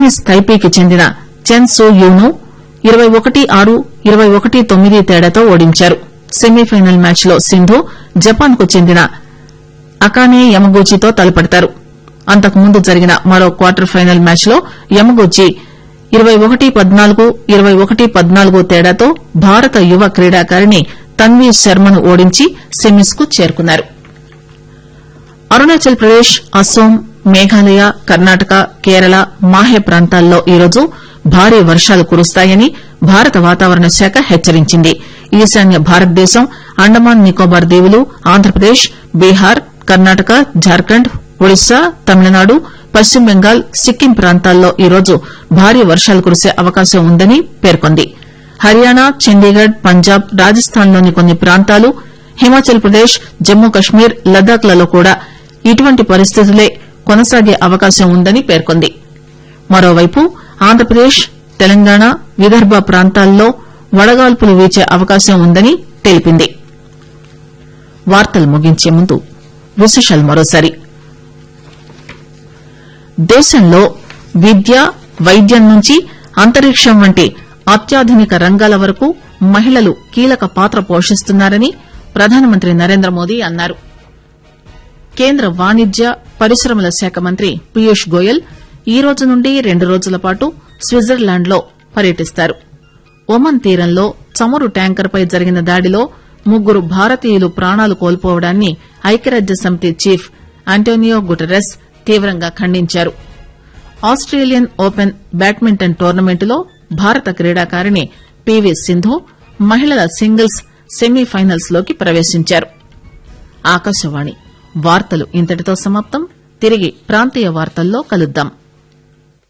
Chinese తైపీకి చెందిన చెన్ so యూను 21-6, 21-9 తేడాతో ఓడించారు. సెమీఫైనల్ మ్యాచ్ లో సింధు జపాన్ కు చెందిన అకానే యమగూచితో తలపడతారు. అంతకుముందు జరిగిన మరో క్వార్టర్ ఫైనల్ మ్యాచ్ లో యమగూచి 21-14, 21-14 తేడాతో భారత యువ క్రీడాకారిణి తన్వీ శర్మను ఓడించి సెమీస్ కు చేరుకున్నారు. అరుణాచల్ ప్రదేశ్, అస్సోం, మేఘాలయ, కర్ణాటక, కేరళ, మాహే ప్రాంతాల్లో ఈరోజు భారీ వర్షాలు కురుస్తాయని భారత వాతావరణ శాఖ హెచ్చరించింది. ఈశాన్య భారతదేశం, అండమాన్ నికోబార్ దీవులు, ఆంధ్రప్రదేశ్, బీహార్, కర్ణాటక, జార్ఖండ్, ఒడిశా, తమిళనాడు, పశ్చిమ బెంగాల్, సిక్కిం ప్రాంతాల్లో ఈరోజు భారీ వర్షాలు కురిసే అవకాశం ఉందని పేర్కొంది. హర్యానా, చండీగఢ్, పంజాబ్, రాజస్థాన్లోని కొన్ని ప్రాంతాలు, హిమాచల్ ప్రదేశ్, జమ్మూ కశ్మీర్, లద్దాఖ్ లలో కూడా ఇటువంటి పరిస్థితులే కొనసాగే అవకాశం ఉందని పేర్కొంది. మరోవైపు ఆంధ్రప్రదేశ్, తెలంగాణ, విదర్భ ప్రాంతాల్లో వడగాల్పులు వీచే అవకాశం ఉందని తెలిపింది. వార్తలు ముగించే ముందు విశేషాలు మరోసారి. దేశంలో విద్య, వైద్యం నుంచి అంతరిక్షం వంటి అత్యాధునిక రంగాల వరకు మహిళలు కీలక పాత్ర పోషిస్తున్నారని ప్రధానమంత్రి నరేంద్ర మోదీ అన్నారు. కేంద్ర వాణిజ్య, పరిశ్రమల శాఖ మంత్రి పీయూష్ గోయల్ ఈ రోజు నుండి 2 రోజుల పాటు స్విట్జర్లాండ్ లో పర్యటిస్తారు. ఒమన్ తీరంలో చమురు ట్యాంకర్పై జరిగిన దాడిలో 3 భారతీయులు ప్రాణాలు కోల్పోవడాన్ని ఐక్యరాజ్యసమితి చీఫ్ ఆంటోనియో గుటెరస్ తీవ్రంగా ఖండించారు. ఆస్టేలియన్ ఓపెన్ బ్యాడ్మింటన్ టోర్నమెంటులో భారత క్రీడాకారిణి పీవీ సింధు మహిళల సింగిల్స్ సెమీఫైనల్స్ లోకి ప్రవేశించారు. ఆకాశవాణి వార్తలు ఇంతటితో సమాప్తం. తిరిగి ప్రాంతీయ వార్తల్లో కలుద్దాం.